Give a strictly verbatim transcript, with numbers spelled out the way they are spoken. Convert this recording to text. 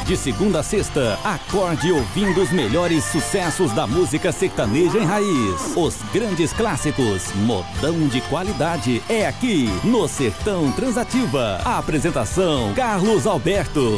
De segunda a sexta, acorde ouvindo os melhores sucessos da música sertaneja em raiz. Os grandes clássicos, modão de qualidade, é aqui no Sertão Transativa. A apresentação, Carlos Alberto.